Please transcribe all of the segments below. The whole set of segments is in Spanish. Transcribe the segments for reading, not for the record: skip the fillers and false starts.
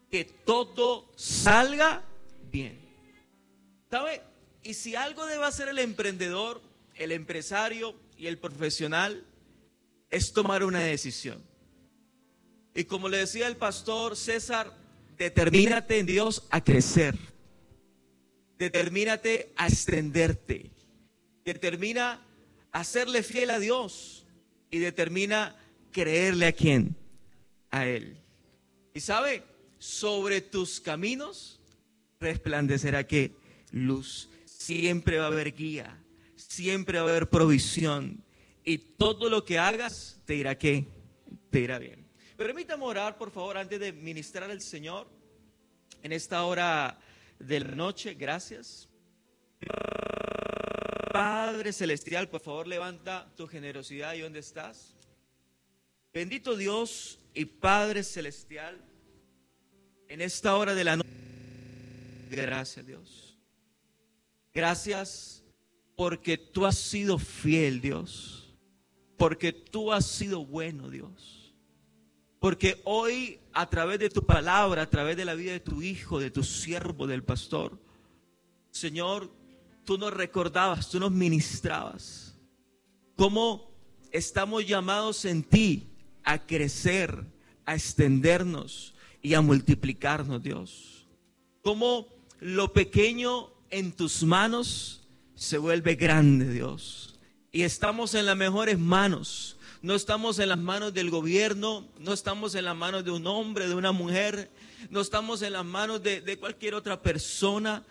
que todo salga bien. ¿Sabe? Y si algo debe hacer el emprendedor, el empresario y el profesional, es tomar una decisión. Y como le decía el pastor César, determínate en Dios a crecer. Determínate a extenderte. Determina a serle fiel a Dios. Y determina creerle a quién, a Él. Y sabe, sobre tus caminos resplandecerá ¿qué? Luz. Siempre va a haber guía, siempre va a haber provisión. Y todo lo que hagas te irá ¿qué? Te irá bien. Permítame orar, por favor, antes de ministrar al Señor en esta hora de la noche. Gracias. Padre Celestial, por favor, levanta tu generosidad ahí donde estás. Bendito Dios y Padre Celestial, en esta hora de la noche, gracias Dios. Gracias porque tú has sido fiel, Dios. Porque tú has sido bueno, Dios. Porque hoy, a través de tu palabra, a través de la vida de tu hijo, de tu siervo, del pastor, Señor, tú nos recordabas, tú nos ministrabas cómo estamos llamados en ti a crecer, a extendernos y a multiplicarnos, Dios. Cómo lo pequeño en tus manos se vuelve grande, Dios. Y estamos en las mejores manos. No estamos en las manos del gobierno, no estamos en las manos de un hombre, de una mujer, no estamos en las manos de cualquier otra persona.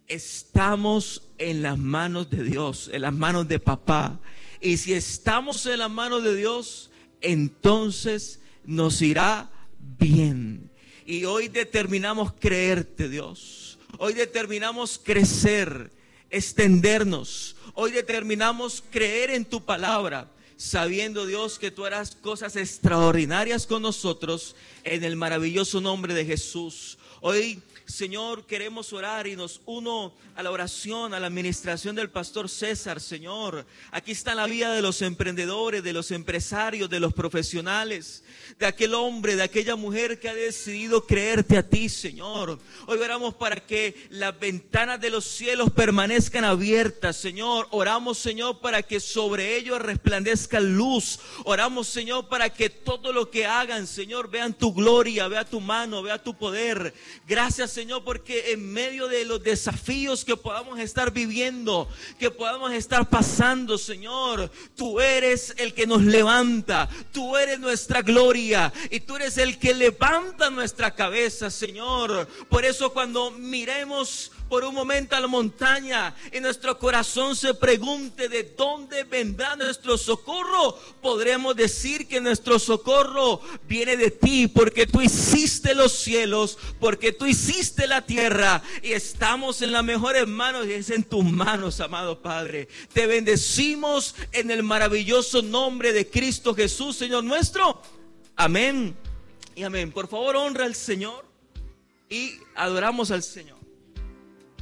Estamos en las manos de Dios, en las manos de papá. Y si estamos en las manos de Dios, entonces nos irá bien. Y hoy determinamos creerte, Dios. Hoy determinamos crecer, extendernos. Hoy determinamos creer en tu palabra, sabiendo, Dios, que tú harás cosas extraordinarias con nosotros en el maravilloso nombre de Jesús. Hoy, Señor, queremos orar y nos uno a la oración, a la administración del pastor César, Señor. Aquí está la vida de los emprendedores, de los empresarios, de los profesionales, de aquel hombre, de aquella mujer que ha decidido creerte a ti, Señor. Hoy oramos para que las ventanas de los cielos permanezcan abiertas, Señor. Oramos, Señor, para que sobre ellos resplandezca luz. Oramos, Señor, para que todo lo que hagan, Señor, vean tu gloria, vea tu mano, vea tu poder. Gracias, Señor, porque en medio de los desafíos que podamos estar viviendo, que podamos estar pasando, Señor, tú eres el que nos levanta, tú eres nuestra gloria y tú eres el que levanta nuestra cabeza, Señor. Por eso cuando miremos por un momento a la montaña y nuestro corazón se pregunte de dónde vendrá nuestro socorro, podremos decir que nuestro socorro viene de ti, porque tú hiciste los cielos, porque tú hiciste la tierra y estamos en las mejores manos y es en tus manos, amado Padre. Te bendecimos en el maravilloso nombre de Cristo Jesús, Señor nuestro. Amén y amén. Por favor, honra al Señor y adoramos al Señor.